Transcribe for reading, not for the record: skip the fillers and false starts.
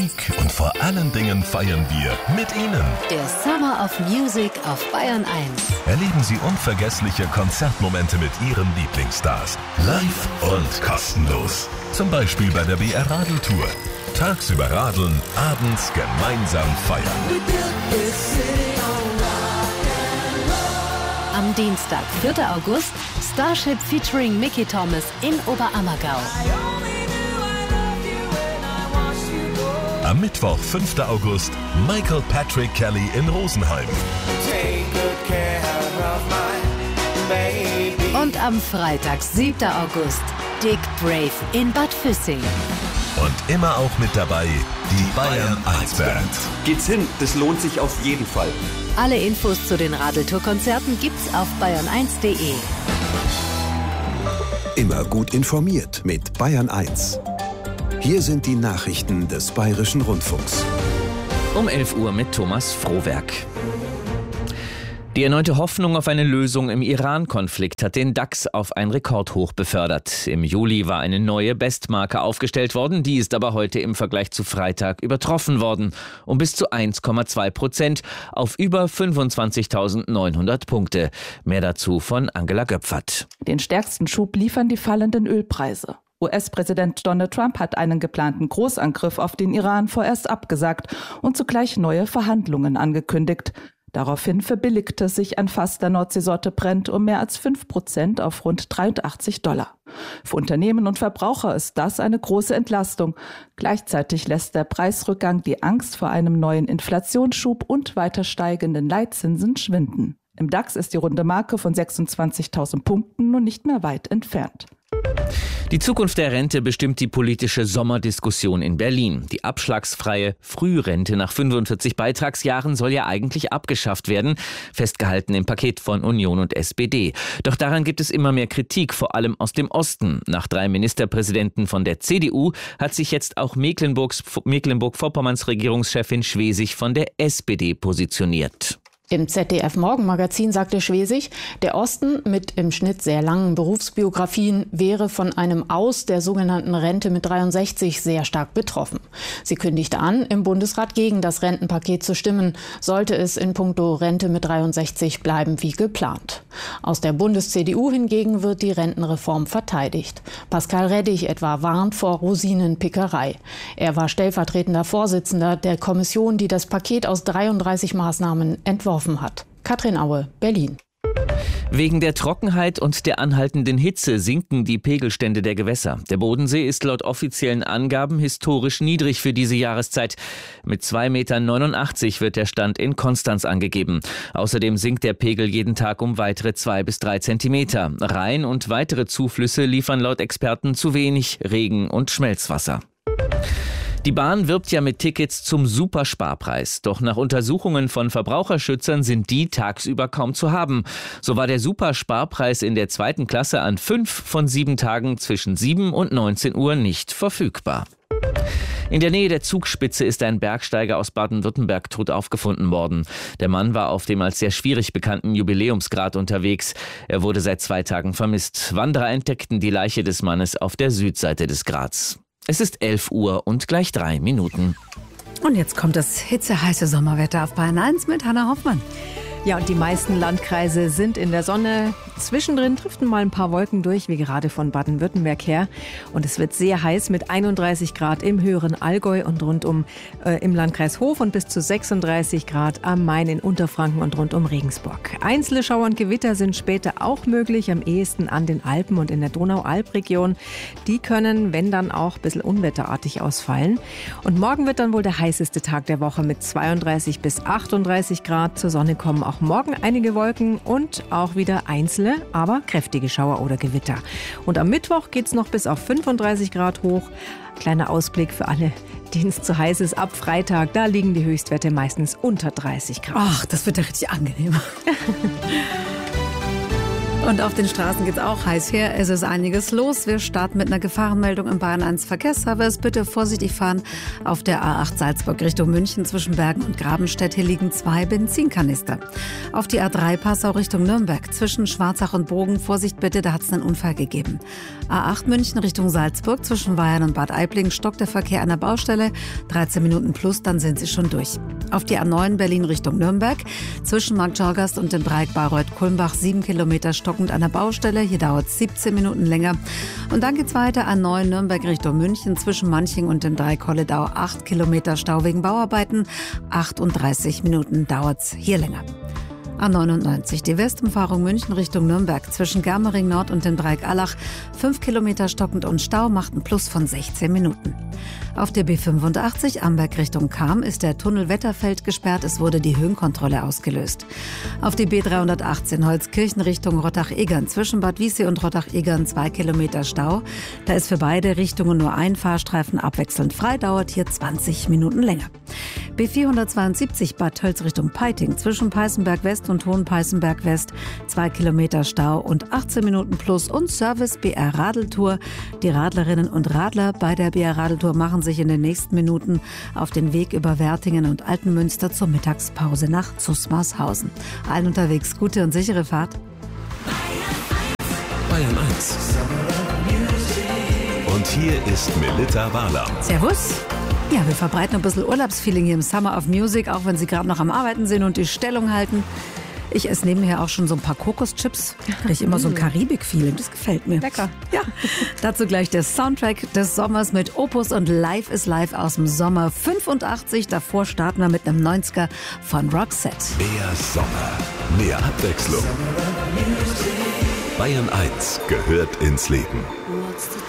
Und vor allen Dingen feiern wir mit Ihnen. Der Summer of Music auf Bayern 1. Erleben Sie unvergessliche Konzertmomente mit Ihren Lieblingsstars. Live und kostenlos. Zum Beispiel bei der BR Radeltour. Tagsüber radeln, abends gemeinsam feiern. Am Dienstag, 4. August, Starship featuring Mickey Thomas in Oberammergau. Am Mittwoch, 5. August, Michael Patrick Kelly in Rosenheim. Und am Freitag, 7. August, Dick Brave in Bad Füssing. Und immer auch mit dabei die Bayern 1 Band. Geht's hin, das lohnt sich auf jeden Fall. Alle Infos zu den Radeltour-Konzerten gibt's auf bayern1.de. Immer gut informiert mit Bayern 1. Hier sind die Nachrichten des Bayerischen Rundfunks. Um 11 Uhr mit Thomas Frohwerk. Die erneute Hoffnung auf eine Lösung im Iran-Konflikt hat den DAX auf ein Rekordhoch befördert. Im Juli war eine neue Bestmarke aufgestellt worden, die ist aber heute im Vergleich zu Freitag übertroffen worden. Um bis zu 1,2% auf über 25.900 Punkte. Mehr dazu von Angela Göpfert. Den stärksten Schub liefern die fallenden Ölpreise. US-Präsident Donald Trump hat einen geplanten Großangriff auf den Iran vorerst abgesagt und zugleich neue Verhandlungen angekündigt. Daraufhin verbilligte sich ein Fass der Nordseesorte Brent um mehr als 5% auf rund $83. Für Unternehmen und Verbraucher ist das eine große Entlastung. Gleichzeitig lässt der Preisrückgang die Angst vor einem neuen Inflationsschub und weiter steigenden Leitzinsen schwinden. Im DAX ist die runde Marke von 26.000 Punkten nun nicht mehr weit entfernt. Die Zukunft der Rente bestimmt die politische Sommerdiskussion in Berlin. Die abschlagsfreie Frührente nach 45 Beitragsjahren soll ja eigentlich abgeschafft werden, festgehalten im Paket von Union und SPD. Doch daran gibt es immer mehr Kritik, vor allem aus dem Osten. Nach 3 Ministerpräsidenten von der CDU hat sich jetzt auch Mecklenburg-Vorpommerns Regierungschefin Schwesig von der SPD positioniert. Im ZDF-Morgenmagazin sagte Schwesig, der Osten mit im Schnitt sehr langen Berufsbiografien wäre von einem Aus der sogenannten Rente mit 63 sehr stark betroffen. Sie kündigte an, im Bundesrat gegen das Rentenpaket zu stimmen, sollte es in puncto Rente mit 63 bleiben wie geplant. Aus der Bundes-CDU hingegen wird die Rentenreform verteidigt. Pascal Reddig etwa warnt vor Rosinenpickerei. Er war stellvertretender Vorsitzender der Kommission, die das Paket aus 33 Maßnahmen entworfen hat. Katrin Aue, Berlin. Wegen der Trockenheit und der anhaltenden Hitze sinken die Pegelstände der Gewässer. Der Bodensee ist laut offiziellen Angaben historisch niedrig für diese Jahreszeit. Mit 2,89 Metern wird der Stand in Konstanz angegeben. Außerdem sinkt der Pegel jeden Tag um weitere 2 bis 3 Zentimeter. Rhein und weitere Zuflüsse liefern laut Experten zu wenig Regen- und Schmelzwasser. Die Bahn wirbt ja mit Tickets zum Supersparpreis. Doch nach Untersuchungen von Verbraucherschützern sind die tagsüber kaum zu haben. So war der Supersparpreis in der 2. Klasse an 5 von 7 Tagen zwischen 7 und 19 Uhr nicht verfügbar. In der Nähe der Zugspitze ist ein Bergsteiger aus Baden-Württemberg tot aufgefunden worden. Der Mann war auf dem als sehr schwierig bekannten Jubiläumsgrat unterwegs. Er wurde seit 2 Tagen vermisst. Wanderer entdeckten die Leiche des Mannes auf der Südseite des Grats. Es ist 11 Uhr und gleich 3 Minuten. Und jetzt kommt das hitzeheiße Sommerwetter auf Bayern 1 mit Hannah Hoffmann. Ja, und die meisten Landkreise sind in der Sonne. Zwischendrin driften mal ein paar Wolken durch, wie gerade von Baden-Württemberg her. Und es wird sehr heiß mit 31 Grad im höheren Allgäu und rundum im Landkreis Hof und bis zu 36 Grad am Main in Unterfranken und rund um Regensburg. Einzelne Schauer und Gewitter sind später auch möglich, am ehesten an den Alpen und in der Donau-Alp-Region. Die können, wenn dann auch, ein bisschen unwetterartig ausfallen. Und morgen wird dann wohl der heißeste Tag der Woche mit 32 bis 38 Grad. Zur Sonne kommen auch morgen einige Wolken und auch wieder einzelne, aber kräftige Schauer oder Gewitter. Und am Mittwoch geht es noch bis auf 35 Grad hoch. Kleiner Ausblick für alle, denen es zu heiß ist. Ab Freitag, da liegen die Höchstwerte meistens unter 30 Grad. Ach, das wird ja richtig angenehm. Und auf den Straßen geht's auch heiß her. Es ist einiges los. Wir starten mit einer Gefahrenmeldung im Bayern 1 Verkehrsservice. Bitte vorsichtig fahren auf der A8 Salzburg Richtung München zwischen Bergen und Grabenstedt. Hier liegen 2 Benzinkanister. Auf die A3 Passau Richtung Nürnberg zwischen Schwarzach und Bogen. Vorsicht bitte, da hat es einen Unfall gegeben. A8 München Richtung Salzburg zwischen Weyern und Bad Aibling stockt der Verkehr an der Baustelle. 13 Minuten plus, dann sind sie schon durch. Auf die A9 Berlin Richtung Nürnberg zwischen Markt Jorgast und dem Dreieck Bayreuth-Kulmbach 7 Kilometer stockend an der Baustelle. Hier dauert es 17 Minuten länger. Und dann geht's weiter A9 Nürnberg Richtung München zwischen Manching und dem Dreieck Holledau 8 Kilometer Stau wegen Bauarbeiten. 38 Minuten dauert's hier länger. A99, die Westumfahrung München Richtung Nürnberg zwischen Germering Nord und dem Dreieck Allach. 5 Kilometer stockend und Stau macht ein Plus von 16 Minuten. Auf der B85 Amberg Richtung Cham ist der Tunnel Wetterfeld gesperrt. Es wurde die Höhenkontrolle ausgelöst. Auf die B318 Holzkirchen Richtung Rottach-Egern zwischen Bad Wiessee und Rottach-Egern 2 Kilometer Stau. Da ist für beide Richtungen nur ein Fahrstreifen abwechselnd frei, dauert hier 20 Minuten länger. B472 Bad Tölz Richtung Peiting zwischen Peißenberg West und Hohenpeißenberg West 2 Kilometer Stau und 18 Minuten plus und Service BR Radeltour. Die Radlerinnen und Radler bei der BR Radeltour machen sich in den nächsten Minuten auf den Weg über Wertingen und Altenmünster zur Mittagspause nach Zusmarshausen. Allen unterwegs gute und sichere Fahrt. Bayern 1. Und hier ist Melitta Wahler. Servus. Ja, wir verbreiten ein bisschen Urlaubsfeeling hier im Summer of Music, auch wenn Sie gerade noch am Arbeiten sind und die Stellung halten. Ich esse nebenher auch schon so ein paar Kokoschips. Kriege ich immer so ein Karibik-Feeling, das gefällt mir. Lecker. Ja, dazu gleich der Soundtrack des Sommers mit Opus und Life is Life aus dem Sommer 85. Davor starten wir mit einem 90er von Roxette. Mehr Sommer, mehr Abwechslung. Bayern 1 gehört ins Leben. What's the